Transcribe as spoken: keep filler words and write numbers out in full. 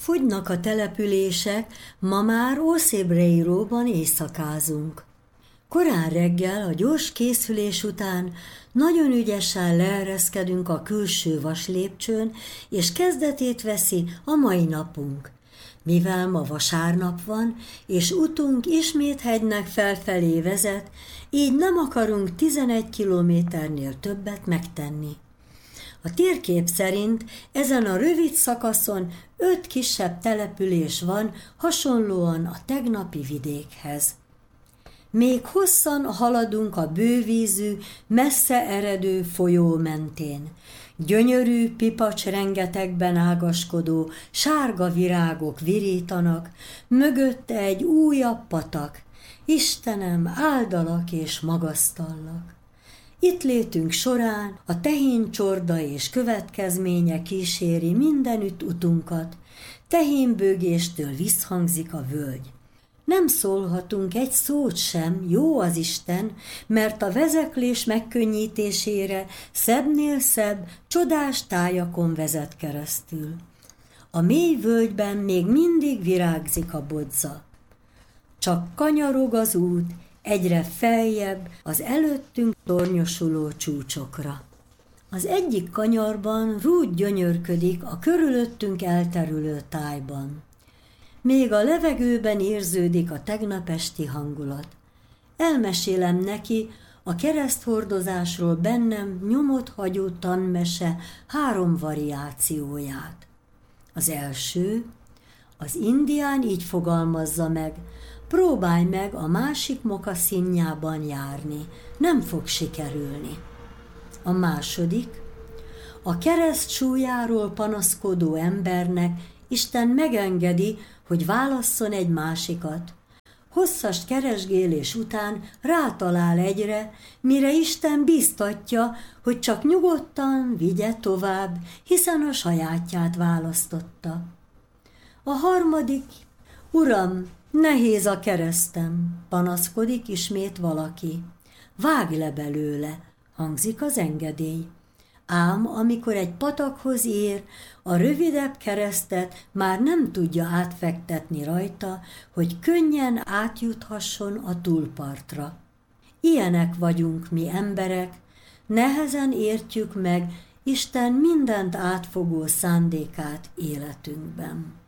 Fogynak a települések, ma már Ószébreiróban éjszakázunk. Korán reggel, a gyors készülés után nagyon ügyesen leereszkedünk a külső vaslépcsőn, és kezdetét veszi a mai napunk. Mivel ma vasárnap van, és utunk ismét hegynek felfelé vezet, így nem akarunk tizenegy kilométernél többet megtenni. A térkép szerint ezen a rövid szakaszon öt kisebb település van, hasonlóan a tegnapi vidékhez. Még hosszan haladunk a bővízű, messze eredő folyó mentén. Gyönyörű pipacs rengetegben ágaskodó, sárga virágok virítanak, mögötte egy újabb patak. Istenem, áldalak és magasztallak! Itt létünk során a tehéncsorda és következménye kíséri mindenütt utunkat, tehénbőgéstől visszhangzik a völgy. Nem szólhatunk egy szót sem, jó az Isten, mert a vezeklés megkönnyítésére szebbnél szebb, csodás tájakon vezet keresztül. A mély völgyben még mindig virágzik a bodza. Csak kanyarog az út, egyre feljebb az előttünk tornyosuló csúcsokra. Az egyik kanyarban rút gyönyörködik a körülöttünk elterülő tájban. Még a levegőben érződik a tegnap esti hangulat. Elmesélem neki a kereszthordozásról bennem nyomot hagyó tanmese három variációját. Az első, az indián így fogalmazza meg: próbálj meg a másik mokaszínjában járni, nem fog sikerülni. A második, a kereszt súlyáról panaszkodó embernek Isten megengedi, hogy válasszon egy másikat. Hosszas keresgélés után rátalál egyre, mire Isten bíztatja, hogy csak nyugodtan vigye tovább, hiszen a sajátját választotta. A harmadik, Uram, nehéz a keresztem, panaszkodik ismét valaki. Vágj le belőle, hangzik az engedély. Ám amikor egy patakhoz ér, a rövidebb keresztet már nem tudja átfektetni rajta, hogy könnyen átjuthasson a túlpartra. Ilyenek vagyunk mi emberek, nehezen értjük meg Isten mindent átfogó szándékát életünkben.